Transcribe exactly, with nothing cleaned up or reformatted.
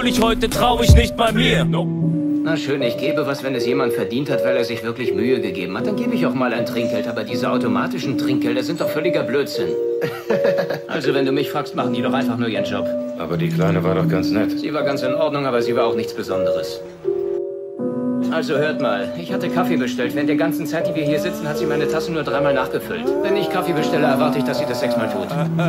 fröhlich, heute traurig, nicht bei mir. Na schön, ich gebe was, wenn es jemand verdient hat, weil er sich wirklich Mühe gegeben hat. Dann gebe ich auch mal ein Trinkgeld. Aber diese automatischen Trinkgelder sind doch völliger Blödsinn. Also wenn du mich fragst, machen die doch einfach nur ihren Job. Aber die Kleine war doch ganz nett. Sie war ganz in Ordnung, aber sie war auch nichts Besonderes. Also hört mal, ich hatte Kaffee bestellt. Während der ganzen Zeit, die wir hier sitzen, hat sie meine Tasse nur dreimal nachgefüllt. Wenn ich Kaffee bestelle, erwarte ich, dass sie das sechsmal tut.